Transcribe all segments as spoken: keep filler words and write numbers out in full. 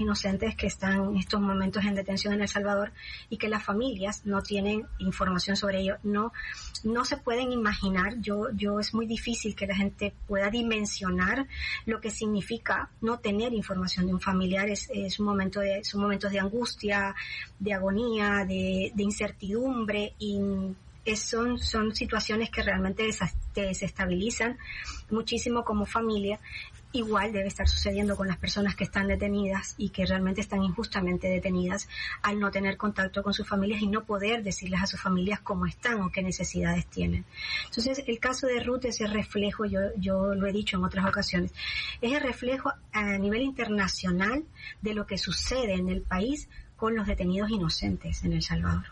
inocentes que están en estos momentos en detención en El Salvador y que las familias no tienen información sobre ello. No, no se pueden imaginar, yo, yo es muy difícil que la gente pueda dimensionar lo que significa no tener información de un familiar. Es, es un momento de, son momentos de angustia, de agonía, de, de incertidumbre, y es, son, son situaciones que realmente te desestabilizan muchísimo como familia. Igual debe estar sucediendo con las personas que están detenidas y que realmente están injustamente detenidas al no tener contacto con sus familias y no poder decirles a sus familias cómo están o qué necesidades tienen. Entonces, el caso de Ruth es el reflejo, yo, yo lo he dicho en otras ocasiones, es el reflejo a nivel internacional de lo que sucede en el país con los detenidos inocentes en El Salvador.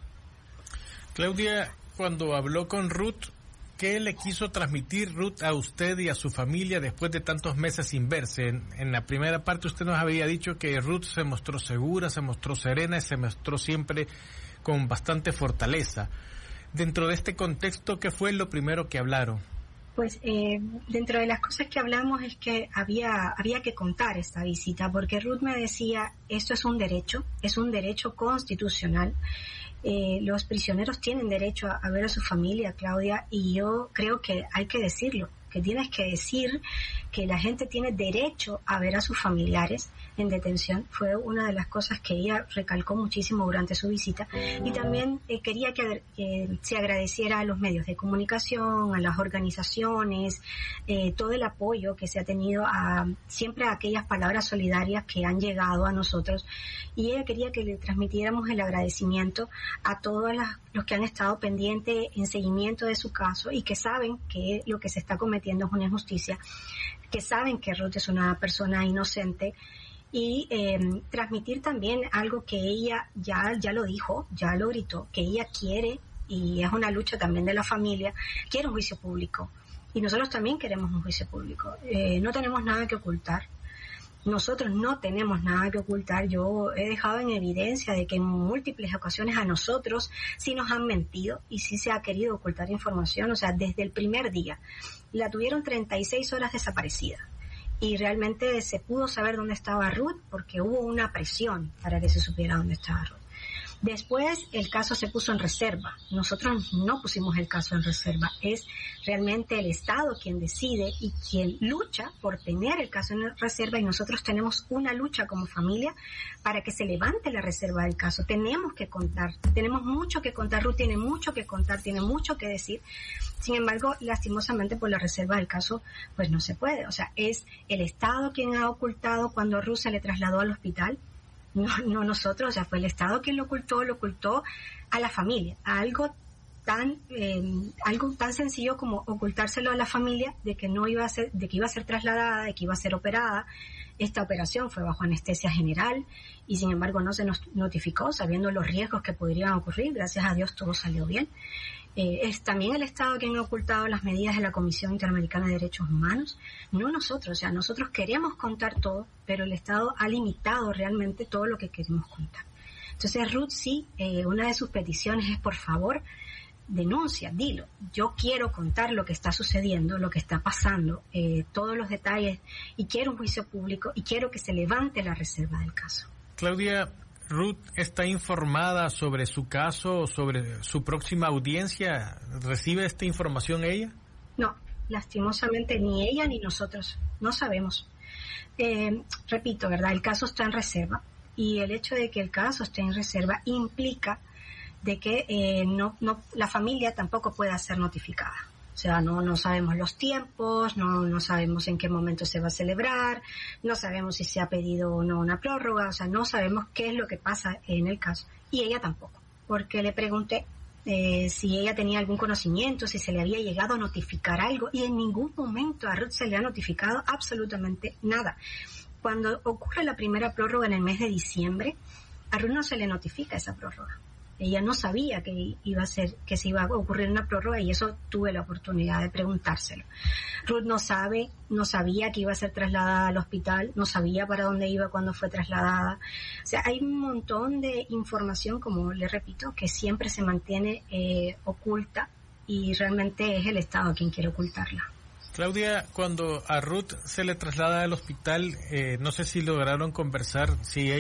Claudia, cuando habló con Ruth, ¿qué le quiso transmitir Ruth a usted y a su familia después de tantos meses sin verse? En, en la primera parte usted nos había dicho que Ruth se mostró segura, se mostró serena y se mostró siempre con bastante fortaleza. Dentro de este contexto, ¿qué fue lo primero que hablaron? Pues eh, dentro de las cosas que hablamos es que había, había que contar esta visita, porque Ruth me decía, esto es un derecho, es un derecho constitucional. Eh, los prisioneros tienen derecho a, a ver a su familia, Claudia, y yo creo que hay que decirlo, que tienes que decir que la gente tiene derecho a ver a sus familiares en detención. Fue una de las cosas que ella recalcó muchísimo durante su visita, y también eh, quería que, que se agradeciera a los medios de comunicación, a las organizaciones, eh, todo el apoyo que se ha tenido, a siempre a aquellas palabras solidarias que han llegado a nosotros, y ella quería que le transmitiéramos el agradecimiento a todos las, los que han estado pendientes en seguimiento de su caso y que saben que lo que se está cometiendo es una injusticia, que saben que Ruth es una persona inocente, y eh, transmitir también algo que ella ya, ya lo dijo, ya lo gritó, que ella quiere, y es una lucha también de la familia, quiere un juicio público, y nosotros también queremos un juicio público. Eh, no tenemos nada que ocultar. Nosotros no tenemos nada que ocultar. Yo he dejado en evidencia de que en múltiples ocasiones a nosotros sí nos han mentido y sí se ha querido ocultar información. O sea, desde el primer día la tuvieron treinta y seis horas desaparecida, y realmente se pudo saber dónde estaba Ruth porque hubo una presión para que se supiera dónde estaba Ruth. Después el caso se puso en reserva. Nosotros no pusimos el caso en reserva. Es realmente el Estado quien decide y quien lucha por tener el caso en reserva, y nosotros tenemos una lucha como familia para que se levante la reserva del caso. Tenemos que contar, tenemos mucho que contar. Ruth tiene mucho que contar, tiene mucho que decir. Sin embargo, lastimosamente por la reserva del caso, pues no se puede. O sea, es el Estado quien ha ocultado cuando Ruth se le trasladó al hospital. No, no nosotros, o sea, fue el Estado quien lo ocultó, lo ocultó a la familia, a algo tan, eh, algo tan sencillo como ocultárselo a la familia de que no iba a ser, de que iba a ser trasladada, de que iba a ser operada. Esta operación fue bajo anestesia general y sin embargo no se nos notificó, sabiendo los riesgos que podrían ocurrir. Gracias a Dios todo salió bien. Eh, es también el Estado quien ha ocultado las medidas de la Comisión Interamericana de Derechos Humanos, no nosotros. O sea, nosotros queremos contar todo, pero el Estado ha limitado realmente todo lo que queremos contar. Entonces, Ruth, sí, eh, una de sus peticiones es, por favor, denuncia, dilo. Yo quiero contar lo que está sucediendo, lo que está pasando, eh, todos los detalles, y quiero un juicio público y quiero que se levante la reserva del caso. Claudia, ¿Ruth está informada sobre su caso, sobre su próxima audiencia? ¿Recibe esta información ella? No, lastimosamente ni ella ni nosotros, no sabemos. Eh, repito, ¿verdad? El caso está en reserva, y el hecho de que el caso esté en reserva implica de que eh, no, no, la familia tampoco pueda ser notificada. O sea, no, no sabemos los tiempos, no, no sabemos en qué momento se va a celebrar, no sabemos si se ha pedido o no una prórroga. O sea, no sabemos qué es lo que pasa en el caso. Y ella tampoco, porque le pregunté eh, si ella tenía algún conocimiento, si se le había llegado a notificar algo, y en ningún momento a Ruth se le ha notificado absolutamente nada. Cuando ocurre la primera prórroga en el mes de diciembre, a Ruth no se le notifica esa prórroga. Ella no sabía que iba a ser, que se iba a ocurrir una prórroga, y eso tuve la oportunidad de preguntárselo. Ruth no sabe, no sabía que iba a ser trasladada al hospital, no sabía para dónde iba cuando fue trasladada. O sea, hay un montón de información, como le repito, que siempre se mantiene eh, oculta, y realmente es el Estado quien quiere ocultarla. Claudia, cuando a Ruth se le traslada al hospital, eh, no sé si lograron conversar, si ella